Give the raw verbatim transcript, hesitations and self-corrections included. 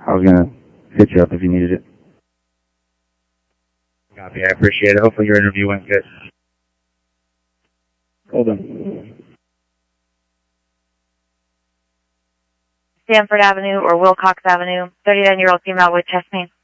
I was gonna hit you up if you needed it. Copy. I appreciate it. Hopefully your interview went good. Hold on. Stanford Avenue or Wilcox Avenue, thirty-nine-year-old female with chest pain.